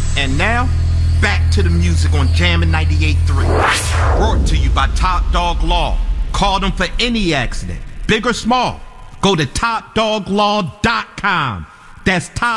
And now, back to the music on Jammin' 98.3. Brought to you by Top Dog Law. Call them for any accident, big or small. Go to topdoglaw.com. That's Top